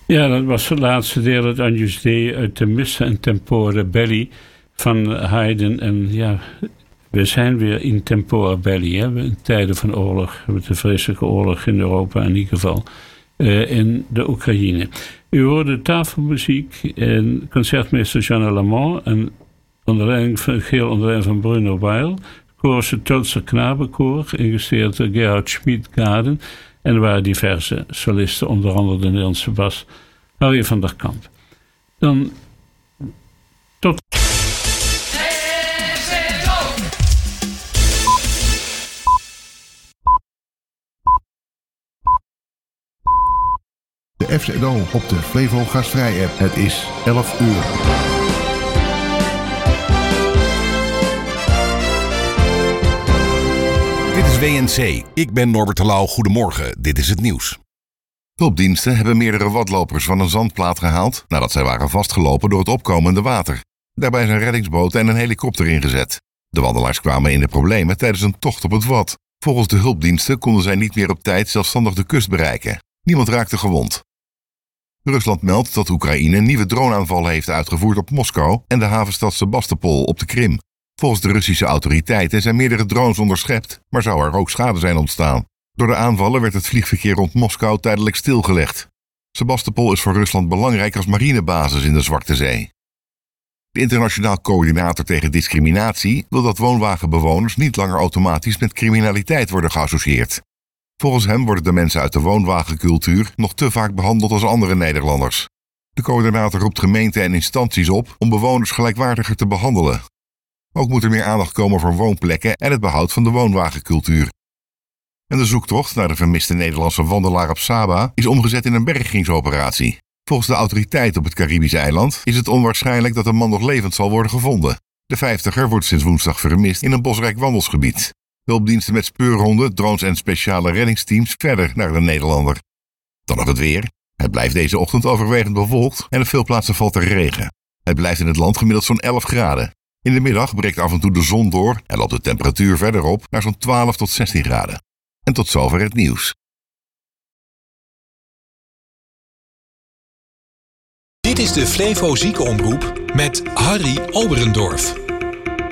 Ja, dat was het laatste deel, het Agnus Dei uit de Missa in Tempore Belli van Haydn. En ja, we zijn weer in Tempore Belli. Hè? In tijden van oorlog, de vreselijke oorlog in Europa in ieder geval. In de Oekraïne. U hoorde tafelmuziek en concertmeester Jeanne Lamont en onder leiding van Bruno Weil. Koorse Tulser Knabenkoor, ingestudeerd door Gerhard Schmid-Gaden. En er waren diverse solisten, onder andere de Nederlandse bas Harry van der Kamp. Dan tot... De FZO op de Flevo Gastvrij app. Het is 11 uur. Dit is WNC. Ik ben Norbert de Lauw. Goedemorgen. Dit is het nieuws. Hulpdiensten hebben meerdere wadlopers van een zandplaat gehaald nadat zij waren vastgelopen door het opkomende water. Daarbij zijn reddingsboten en een helikopter ingezet. De wandelaars kwamen in de problemen tijdens een tocht op het wad. Volgens de hulpdiensten konden zij niet meer op tijd zelfstandig de kust bereiken. Niemand raakte gewond. Rusland meldt dat Oekraïne nieuwe droneaanvallen heeft uitgevoerd op Moskou en de havenstad Sebastopol op de Krim. Volgens de Russische autoriteiten zijn meerdere drones onderschept, maar zou er ook schade zijn ontstaan. Door de aanvallen werd het vliegverkeer rond Moskou tijdelijk stilgelegd. Sebastopol is voor Rusland belangrijk als marinebasis in de Zwarte Zee. De internationaal coördinator tegen discriminatie wil dat woonwagenbewoners niet langer automatisch met criminaliteit worden geassocieerd. Volgens hem worden de mensen uit de woonwagencultuur nog te vaak behandeld als andere Nederlanders. De coördinator roept gemeenten en instanties op om bewoners gelijkwaardiger te behandelen. Ook moet er meer aandacht komen voor woonplekken en het behoud van de woonwagencultuur. En de zoektocht naar de vermiste Nederlandse wandelaar op Saba is omgezet in een bergingsoperatie. Volgens de autoriteit op het Caribische eiland is het onwaarschijnlijk dat de man nog levend zal worden gevonden. De 50er wordt sinds woensdag vermist in een bosrijk wandelsgebied. Hulpdiensten met speurhonden, drones en speciale reddingsteams verder naar de Nederlander. Dan nog het weer. Het blijft deze ochtend overwegend bewolkt en op veel plaatsen valt er regen. Het blijft in het land gemiddeld zo'n 11 graden. In de middag breekt af en toe de zon door en loopt de temperatuur verder op naar zo'n 12 tot 16 graden. En tot zover het nieuws. Dit is de Flevo Ziekenomroep met Harry Oberendorf.